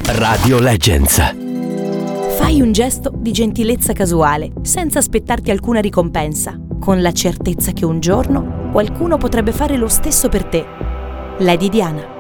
Radio Legends. Fai un gesto di gentilezza casuale, senza aspettarti alcuna ricompensa, con la certezza che un giorno qualcuno potrebbe fare lo stesso per te. Lady Diana.